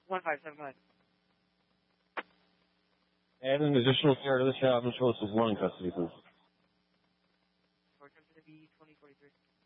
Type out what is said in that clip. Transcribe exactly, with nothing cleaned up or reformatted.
one five seven, go ahead. Add an additional care to the shop and show us his one in custody, please. Four, come to the B twenty forty-three.